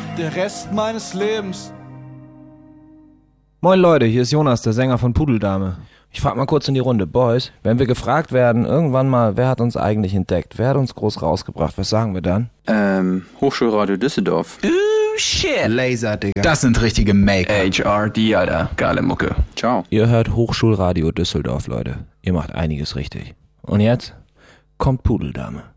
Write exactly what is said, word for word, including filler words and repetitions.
der Rest meines Lebens. Moin Leute, hier ist Jonas, der Sänger von Pudeldame. Ich frag mal kurz in die Runde. Boys, wenn wir gefragt werden, irgendwann mal, wer hat uns eigentlich entdeckt? Wer hat uns groß rausgebracht? Was sagen wir dann? Ähm, Hochschulradio Düsseldorf. Ooh, shit. Laser, Digga. Das sind richtige Maker. H R D, Alter. Geile Mucke. Ciao. Ihr hört Hochschulradio Düsseldorf, Leute. Ihr macht einiges richtig. Und jetzt kommt Pudeldame.